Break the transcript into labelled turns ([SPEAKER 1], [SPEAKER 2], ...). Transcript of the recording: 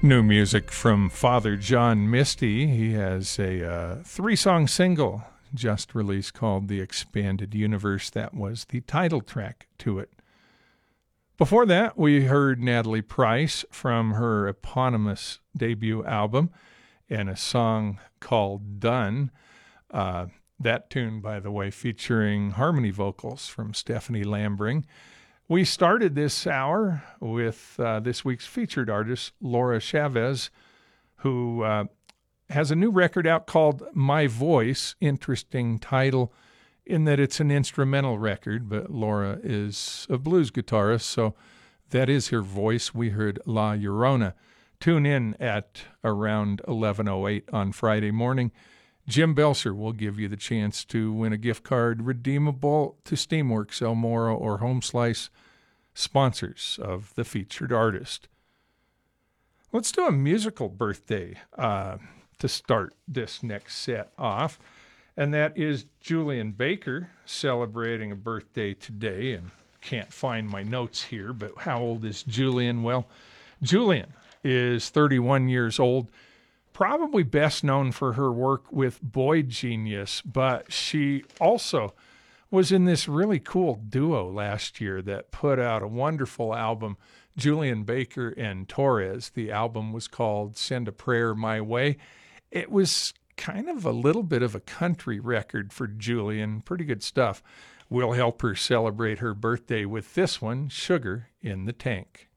[SPEAKER 1] New music from Father John Misty. He has a three-song single just released called The Expanded Universe. That was the title track to it. Before that, we heard Natalie Price from her eponymous debut album and a song called Done. That tune, by the way, featuring harmony vocals from Stephanie Lambring. We started this hour with this week's featured artist, Laura Chavez, who has a new record out called My Voice. Interesting title in that it's an instrumental record, but Laura is a blues guitarist, so that is her voice. We heard La Llorona. Tune in at around 11:08 on Friday morning. Jim Belser will give you the chance to win a gift card redeemable to Steamworks, El Moro, or Home Slice, sponsors of the featured artist. Let's do a musical birthday to start this next set off, and that is Julian Baker celebrating a birthday today. And can't find my notes here, but how old is Julian? Well, Julian is 31 years old. Probably best known for her work with Boy Genius, but she also was in this really cool duo last year that put out a wonderful album, Julian Baker and Torres. The album was called Send a Prayer My Way. It was kind of a little bit of a country record for Julian. Pretty good stuff. We'll help her celebrate her birthday with this one, Sugar in the Tank.